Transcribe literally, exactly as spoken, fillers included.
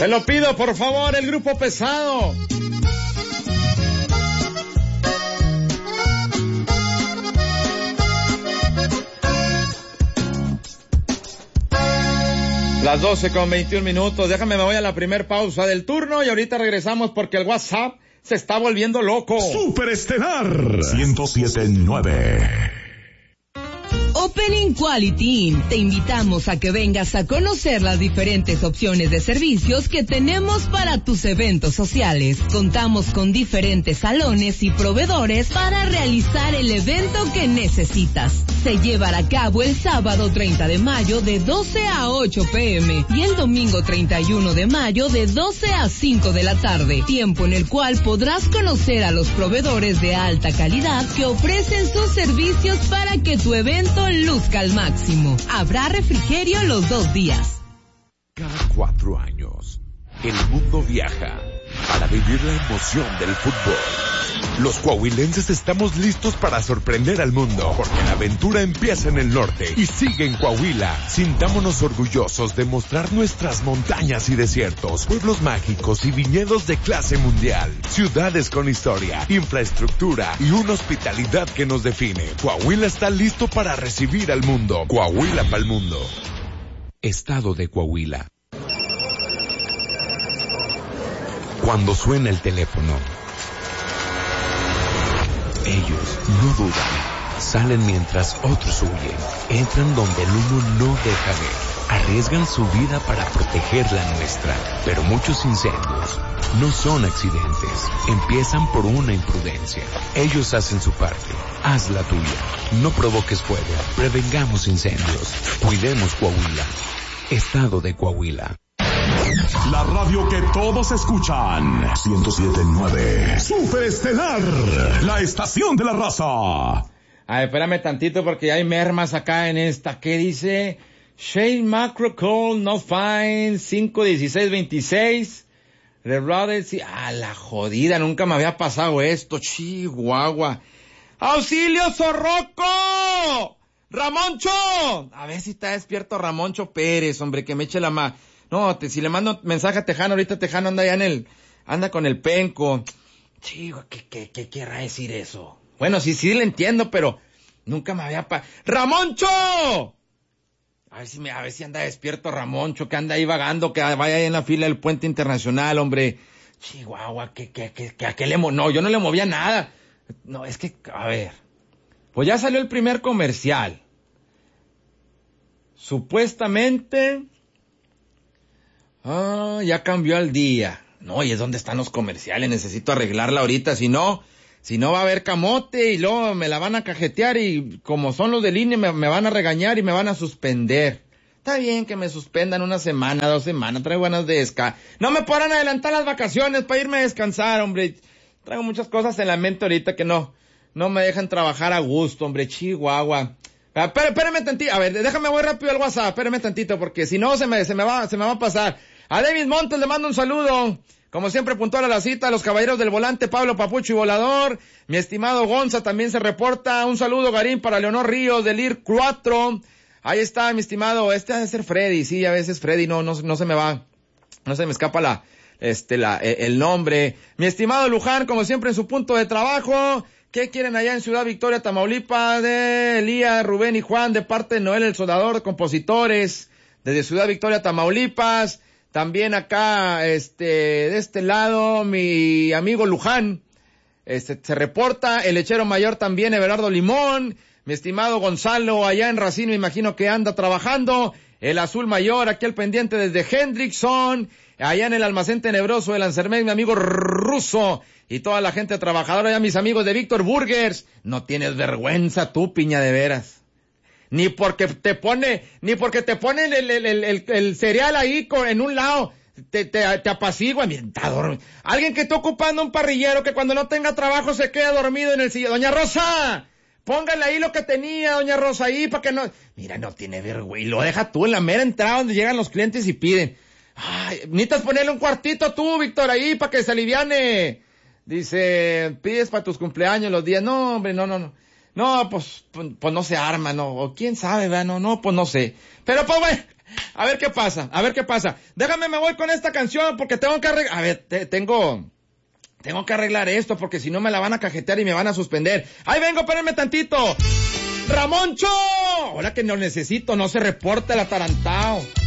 Te lo pido, por favor, el Grupo Pesado. Las doce con veintiún minutos. Déjame, me voy a la primer pausa del turno y ahorita regresamos porque el WhatsApp se está volviendo loco. Superestelar ciento siete punto nueve. Opening Quality. Te invitamos a que vengas a conocer las diferentes opciones de servicios que tenemos para tus eventos sociales. Contamos con diferentes salones y proveedores para realizar el evento que necesitas. Se llevará a cabo el sábado treinta de mayo de doce a ocho pm y el domingo treinta y uno de mayo de doce a cinco de la tarde, tiempo en el cual podrás conocer a los proveedores de alta calidad que ofrecen sus servicios para que tu evento luzca al máximo. Habrá refrigerio los dos días. Cada cuatro años, el mundo viaja para vivir la emoción del fútbol. Los coahuilenses estamos listos para sorprender al mundo, porque la aventura empieza en el norte y sigue en Coahuila. Sintámonos orgullosos de mostrar nuestras montañas y desiertos, pueblos mágicos y viñedos de clase mundial, ciudades con historia, infraestructura y una hospitalidad que nos define. Coahuila está listo para recibir al mundo. Coahuila pa'l mundo. Estado de Coahuila. Cuando suena el teléfono, ellos no dudan, salen mientras otros huyen, entran donde el humo no deja ver, arriesgan su vida para proteger la nuestra, pero muchos incendios no son accidentes, empiezan por una imprudencia. Ellos hacen su parte, haz la tuya, no provoques fuego, prevengamos incendios, cuidemos Coahuila. Estado de Coahuila. La radio que todos escuchan. ciento siete punto nueve. Superestelar, la estación de la raza. Ay, espérame tantito porque hay mermas acá en esta. ¿Qué dice? Shane McCrackle, no fine, cinco dieciséis veintiséis. The Brothers, ah, la jodida, nunca me había pasado esto, Chihuahua. ¡Auxilio, Zorroco! ¡Ramoncho! A ver si está despierto Ramoncho Pérez, hombre, que me eche la ma... No, te, si le mando mensaje a Tejano, ahorita Tejano anda ya en el, anda con el penco. Chico, ¿qué, qué, qué querrá decir eso? Bueno, sí, sí le entiendo, pero nunca me había pa... ¡Ramoncho! A ver si me, a ver si anda despierto Ramoncho, que anda ahí vagando, que vaya ahí en la fila del puente internacional, hombre. Chihuahua, que, que, que, que a qué le mo... No, yo no le movía nada. No, es que, a ver. Pues ya salió el primer comercial. Supuestamente... Ah, ya cambió al día. No, y es donde están los comerciales, necesito arreglarla ahorita, si no, si no va a haber camote y luego me la van a cajetear y como son los del I N E me, me van a regañar y me van a suspender. Está bien que me suspendan una semana, dos semanas, traigo ganas de descansar. No me podrán adelantar las vacaciones para irme a descansar, hombre. Traigo muchas cosas en la mente ahorita que no, no me dejan trabajar a gusto, hombre, Chihuahua. Ah, espérame, espérame tantito, a ver, déjame voy rápido al WhatsApp, espérame tantito porque si no se me, se me va, se me va a pasar. A David Montes le mando un saludo. Como siempre, puntual a la cita, a los caballeros del volante, Pablo Papucho y Volador. Mi estimado Gonza también se reporta. Un saludo, Garín, para Leonor Ríos del I R cuatro. Ahí está, mi estimado. Este debe ser Freddy. Sí, a veces Freddy no, no, no se me va. No se me escapa la, este, la, el nombre. Mi estimado Luján, como siempre, en su punto de trabajo. ¿Qué quieren allá en Ciudad Victoria, Tamaulipas? De Elías, Rubén y Juan, de parte de Noel, el soldador de compositores. Desde Ciudad Victoria, Tamaulipas. También acá, este, de este lado, mi amigo Luján, este, se reporta, el lechero mayor también, Everardo Limón, mi estimado Gonzalo, allá en Racine, me imagino que anda trabajando, el azul mayor, aquí al pendiente desde Hendrickson, allá en el almacén tenebroso de Lancermés, mi amigo Ruso, y toda la gente trabajadora, allá mis amigos de Víctor Burgers. No tienes vergüenza tú, piña de veras. Ni porque te pone, ni porque te ponen el, el, el, el, el cereal ahí con, en un lado, te, te, te apacigua. Mira, está dormido. Alguien que está ocupando un parrillero que cuando no tenga trabajo se queda dormido en el sillón. Doña Rosa, póngale ahí lo que tenía, doña Rosa, ahí para que no... Mira, no tiene vergüenza. Y lo deja tú en la mera entrada donde llegan los clientes y piden. Ay, necesitas ponerle un cuartito tú, Víctor, ahí para que se aliviane. Dice, pides para tus cumpleaños los días. No, hombre, no, no, no. No, pues, pues, pues no se arma, no, o quién sabe, ¿verdad? No, no, pues no sé. Pero pues bueno, A ver qué pasa, a ver qué pasa. Déjame, me voy con esta canción porque tengo que arreglar, a ver, te, tengo, tengo que arreglar esto porque si no me la van a cajetear y me van a suspender. Ahí vengo, espérenme tantito. Ramoncho, ahora que no necesito, no se reporta el atarantado.